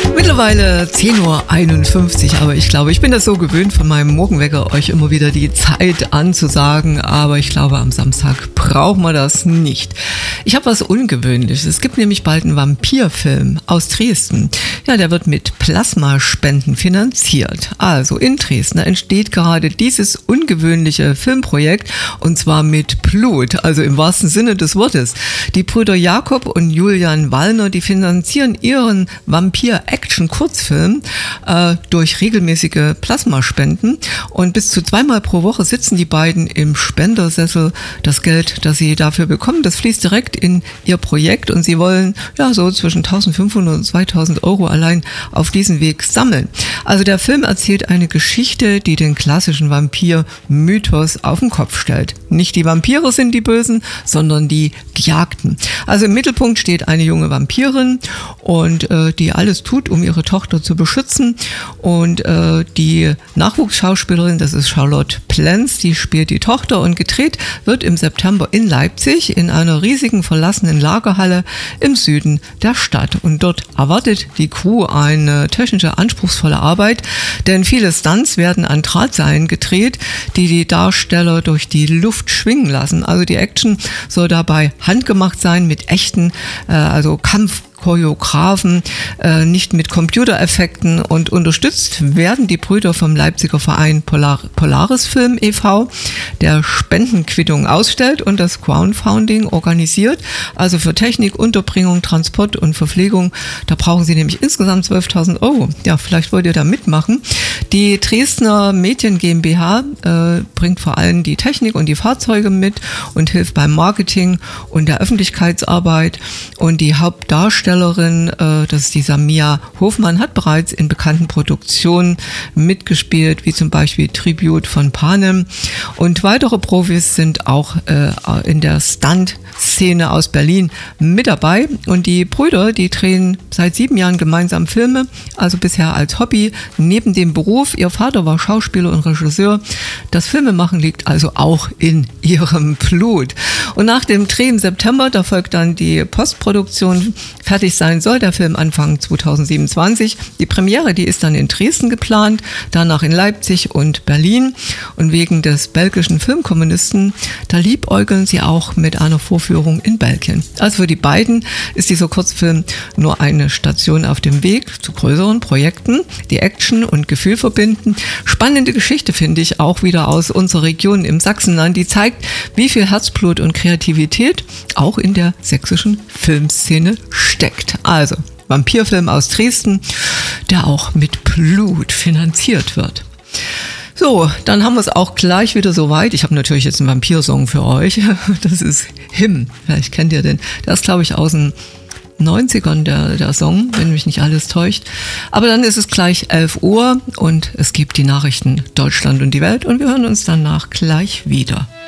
Mittlerweile 10:51 Uhr, aber ich glaube, ich bin das so gewöhnt von meinem Morgenwecker, euch immer wieder die Zeit anzusagen, aber ich glaube, am Samstag brauchen wir das nicht. Ich habe was Ungewöhnliches. Es gibt nämlich bald einen Vampirfilm aus Dresden. Ja, der wird mit Plasmaspenden finanziert. Also in Dresden entsteht gerade dieses ungewöhnliche Filmprojekt und zwar mit Blut, also im wahrsten Sinne des Wortes. Die Brüder Jakob und Julian Wallner, die finanzieren ihren Vampir-Action-Kurzfilm durch regelmäßige Plasmaspenden und bis zu 2-mal pro Woche sitzen die beiden im Spendersessel. Das Geld, das sie dafür bekommen, das fließt direkt in ihr Projekt und sie wollen ja so zwischen 1.500 und 2.000 Euro allein auf diesen Weg sammeln. Also der Film erzählt eine Geschichte, die den klassischen Vampir-Mythos auf den Kopf stellt. Nicht die Vampire sind die Bösen, sondern die Gejagten. Also im Mittelpunkt steht eine junge Vampirin und die alles tut, um ihre Tochter zu beschützen. Und die Nachwuchsschauspielerin, das ist Charlotte Plenz, die spielt die Tochter und gedreht wird im September in Leipzig in einer riesigen verlassenen Lagerhalle im Süden der Stadt. Und dort erwartet die Crew eine technische, anspruchsvolle Arbeit, denn viele Stunts werden an Drahtseilen gedreht, die die Darsteller durch die Luft schwingen lassen. Also die Action soll dabei handgemacht sein mit echten, also Kampfchoreografen, nicht mit Computereffekten, und unterstützt werden die Brüder vom Leipziger Verein Polaris Film e.V., der Spendenquittung ausstellt und das Crowdfunding organisiert. Also für Technik, Unterbringung, Transport und Verpflegung, da brauchen sie nämlich insgesamt 12.000 Euro. Ja, vielleicht wollt ihr da mitmachen. Die Dresdner Medien GmbH bringt vor allem die Technik und die Fahrzeuge mit und hilft beim Marketing und der Öffentlichkeitsarbeit. Und die Hauptdarstellerin, das ist die Samia Hofmann, hat bereits in bekannten Produktionen mitgespielt, wie zum Beispiel Tribute von Panem. Und weitere Profis sind auch in der Stunt-Szene aus Berlin mit dabei. Und die Brüder, die drehen seit 7 Jahren gemeinsam Filme, also bisher als Hobby, neben dem Beruf. Ihr Vater war Schauspieler und Regisseur. Das Filmemachen liegt also auch in ihrem Blut. Und nach dem Dreh im September, da folgt dann die Postproduktion. Fertig sein soll der Film Anfang 2027. Die Premiere, die ist dann in Dresden geplant, danach in Leipzig und Berlin. Und wegen des belgischen Filmkommunisten, da liebäugeln sie auch mit einer Vorführung in Belgien. Also für die beiden ist dieser Kurzfilm nur eine Station auf dem Weg zu größeren Projekten, die Action und Gefühl verbinden. Spannende Geschichte finde ich auch wieder aus unserer Region im Sachsenland, die zeigt, wie viel Herzblut und Kreativität auch in der sächsischen Filmszene steckt. Also Vampirfilm aus Dresden, der auch mit Blut finanziert wird. So, dann haben wir es auch gleich wieder soweit. Ich habe natürlich jetzt einen Vampirsong für euch. Das ist Him. Vielleicht kennt ihr den. Der ist, glaube ich, aus den 90ern der Song, wenn mich nicht alles täuscht. Aber dann ist es gleich 11 Uhr und es gibt die Nachrichten Deutschland und die Welt und wir hören uns danach gleich wieder.